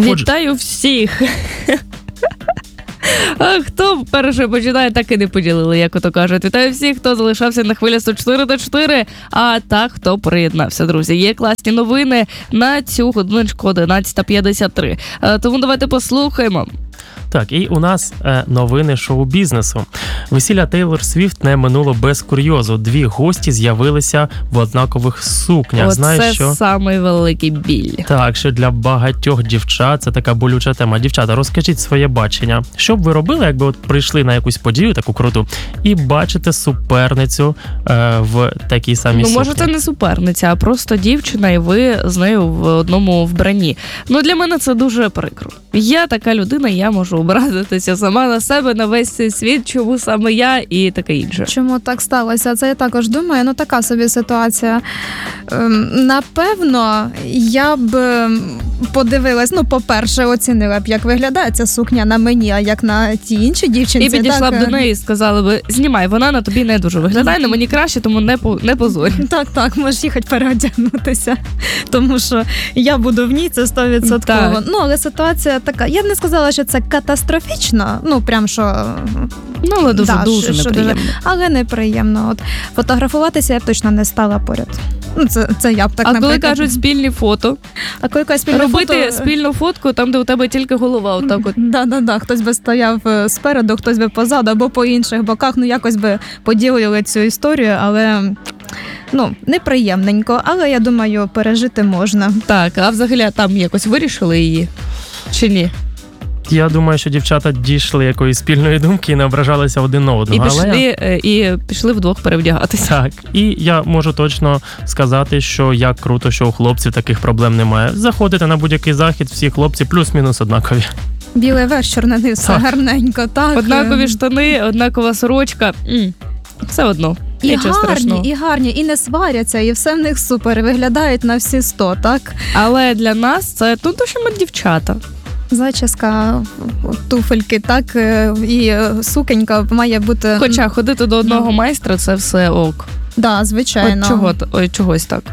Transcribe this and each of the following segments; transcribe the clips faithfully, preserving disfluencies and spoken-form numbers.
Вітаю всіх! А хто перший починає, так і не поділили, як ото кажуть. Вітаю всіх, хто залишався на хвилі сто чотири до чотири, а так, хто приєднався, друзі. Є класні новини на цю годиночку одинадцята п'ятдесят три. Тому давайте послухаємо. Так, і у нас е, новини шоу-бізнесу. Весілля Тейлор Свіфт не минуло без курйозу. Дві гості з'явилися в однакових сукнях. Оце Знаєш, що... самий великий біль. Так, що для багатьох дівчат це така болюча тема. Дівчата, розкажіть своє бачення. Що б ви робили, якби от прийшли на якусь подію, таку круту, і бачите суперницю е, в такій самій ну, сукні? Ну, може, це не суперниця, а просто дівчина, і ви з нею в одному вбранні. Ну, для мене це дуже прикро. Я така людина, я можу образитися сама на себе, на весь цей світ, чому саме я і таке інше. Чому так сталося? Це я також думаю, ну така собі ситуація. Ем, напевно, я б подивилась, ну, по-перше, оцінила б, як виглядає ця сукня на мені, а як на тій іншій дівчинці. І підійшла так, б до неї і сказала б, знімай, вона на тобі не дуже виглядає, на мені краще, тому не, по, не позорь. Так, так, можеш їхати переодягнутися, тому що я буду в ній, це сто відсотків. Ну, але ситуація така, я б не сказала, що це катастрофічно, ну, прям що... Ну, але дуже, да, дуже що, неприємно. Дуже, але неприємно. От, фотографуватися я б точно не стала поряд. Ну, це, це я б так, а наприклад. коли кажуть спільні фото, а коли кажуть спільне робити фото... спільну фотку там, де у тебе тільки голова, отак от. Да-да-да, хтось би стояв спереду, хтось би позаду, або по інших боках, ну, якось би поділили цю історію, але... Ну, неприємненько, але, я думаю, пережити можна. Так, а взагалі там якось вирішили її? Чи ні? Я думаю, що дівчата дійшли якоїсь спільної думки і не ображалися один на одного. І пішли, але... і пішли вдвох перевдягатися. Так, і я можу точно сказати, що як круто, що у хлопців таких проблем немає. Заходите на будь-який захід, всі хлопці плюс-мінус однакові. Білий верх, чорний низ, все гарненько, так. Однакові штани, однакова сорочка. М. Все одно. І Нічого гарні, страшного. і гарні, і не сваряться, і все в них супер, виглядають на всі сто, так? Але для нас це, ну, то, що ми дівчата. Зачіска, туфельки, так, і сукенька має бути... Хоча ходити до одного майстра – це все ок. Да, звичайно. От чого, ой, чогось так.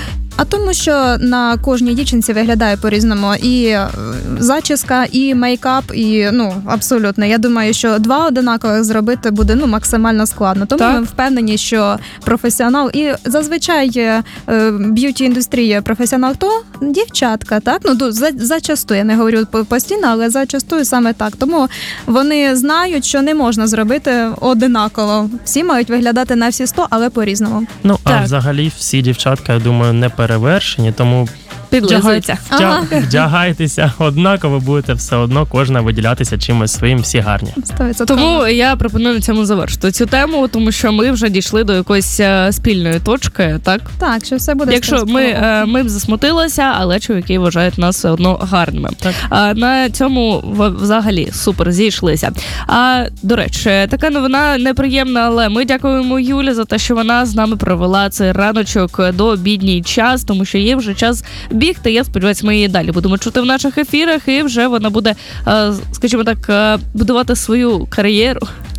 А тому, що на кожній дівчинці виглядає по-різному і зачіска, і мейкап, і, ну, абсолютно. Я думаю, що два одинакових зробити буде, ну, максимально складно. Тому так. Ми впевнені, що професіонал, і зазвичай б'юті-індустрія професіонал хто? Дівчатка, так? Ну, за, зачасту, я не говорю постійно, але зачасту саме так. Тому вони знають, що не можна зробити одинаково. Всі мають виглядати на всі сто, але по-різному. Ну, так. А взагалі всі дівчатка, я думаю, не перевершені, тому підлизуються. Ага. Вдягайтеся однаково, будете все одно кожна виділятися чимось своїм, всі гарні. сто відсотків. Тому я пропоную на цьому завершити цю тему, тому що ми вже дійшли до якоїсь спільної точки, так? Так, що все буде. Якщо ми, ми б засмутилися, але чоловіки вважають нас все одно гарними. Так. А на цьому взагалі супер зійшлися. А, до речі, така новина неприємна, але ми дякуємо Юлі за те, що вона з нами провела цей раночок до обідній час, тому що є вже час бігти. Я сподіваюся, ми її далі будемо чути в наших ефірах, і вже вона буде, скажімо так, будувати свою кар'єру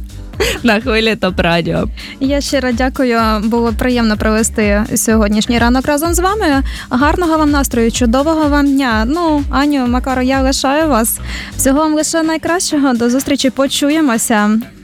на хвилі Топ Радіо. Я щиро дякую, було приємно провести сьогоднішній ранок разом з вами. Гарного вам настрою, чудового вам дня. Ну, Аню, Макаро, я лишаю вас. Всього вам лише найкращого. До зустрічі, почуємося.